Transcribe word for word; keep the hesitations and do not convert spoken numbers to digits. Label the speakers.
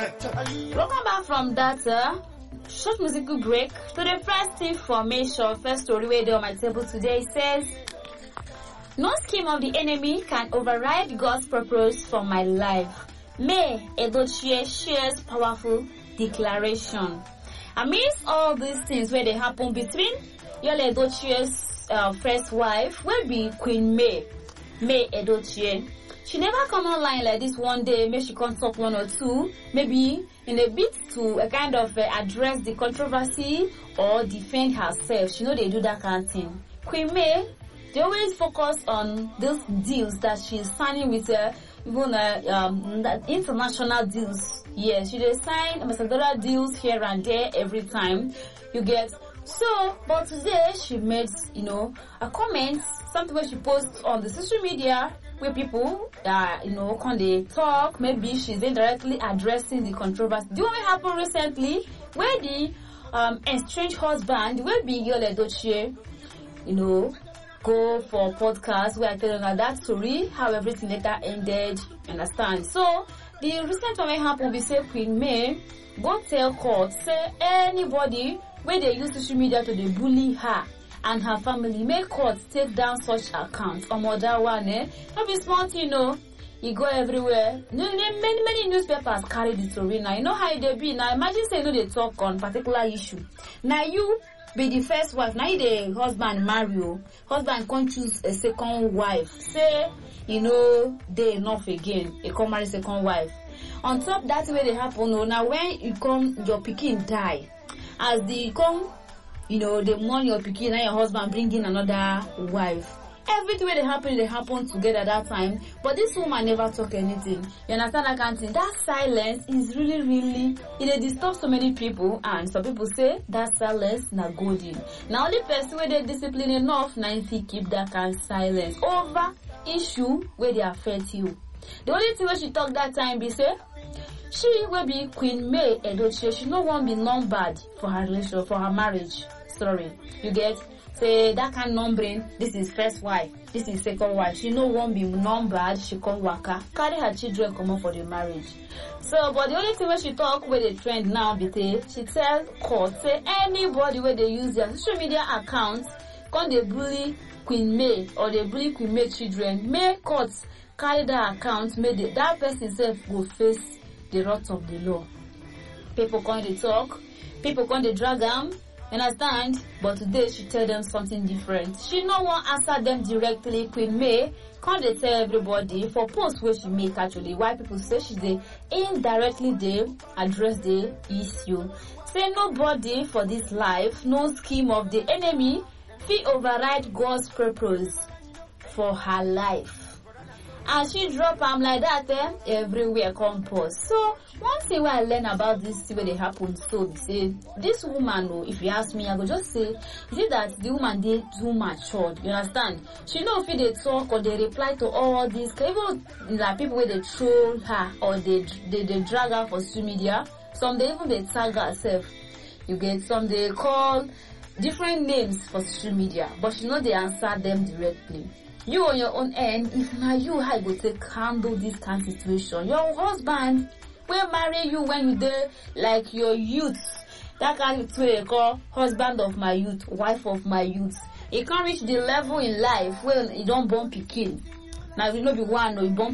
Speaker 1: Welcome back from that uh, short musical break to the first information. First story way on my table today says, no scheme of the enemy can override God's purpose for my life. May Edochie shares powerful declaration. Amidst all these things where they happen between Yul Edochie's uh, first wife will be Queen May, May Edochie. She never come online like this one day. Maybe she can't talk one or two. Maybe in a bit to a kind of uh, address the controversy or defend herself. She know they do that kind of thing. Queen May, they always focus on those deals that she's signing with uh, even uh, um, international deals. Yes, she does sign ambassadorial deals here and there every time. You get. So, but today she made, you know, a comment, something where she posts on the social media where people, uh, you know, can they talk. Maybe she's indirectly addressing the controversy. Do you know what happened recently? Where the um, estranged husband will be Yul Edochie, you know, go for podcast where I tell you that story, how everything later ended, understand? So, the recent one happened, we say Queen May, go tell court, say anybody where they use social media to they bully her and her family, make court take down such accounts. Or more that one, eh? Not be smart, you know. You go everywhere. Many, many newspapers carry the story now. You know how they be. Now imagine say you know they talk on particular issue. Now you be the first wife. Now you the husband marry you. Husband can't choose a second wife. Say, you know, they enough again. They come marry second wife. On top that way they happen. Oh, now when you come, your pikin die. As they come, you know, they mourn your pikin and your husband bring in another wife. Everything they happen, they happen together that time. But this woman never talk anything. You understand that kind of thing? That silence is really, really, it disturbs so many people. And some people say that silence na golden. Now only person where they discipline enough, now if you keep that kind of silence over issue where they affect you. The only thing where she talk that time be say, she will be Queen May Edochie. She no one be numbered for her relation, for her marriage story. You get? Say that kind of numbering, this is first wife, this is second wife. She no one be numbered, she come waka. Carry her children come up for the marriage. So, but the only thing where she talk where the trend now be say, she tell court, say anybody where they use their social media accounts, come they bully Queen May or they bully Queen May children, may courts carry that account, may the, that person self go face the wrath of the law. People come they talk, people come they drag them, understand? But today she tell them something different. She no one answer them directly. Queen May come they tell everybody for post where she make actually. Why people say she they indirectly they address the issue. Say nobody for this life, no scheme of the enemy, fit override God's purpose for her life. And she drop am like that, eh? Everywhere come pause. So one thing where I learn about this thing where they happen so say this woman, oh, if you ask me, I go just say, is it that the woman they too matured? You understand? She know if they talk or they reply to all this, even like people where they troll her or they they, they drag her for social media. Some they even they tag herself. You get some they call different names for social media, but she know they answer them directly. You on your own end, if now you how go take handle this kind of situation. Your husband will marry you when you there like your youth. That kind of way call husband of my youth, wife of my youth. He can't reach the level in life where you don't born pikin. Now you know be one or you born